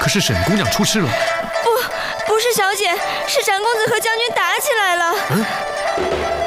可是沈姑娘出事了。 不是小姐，是展公子和将军打起来了。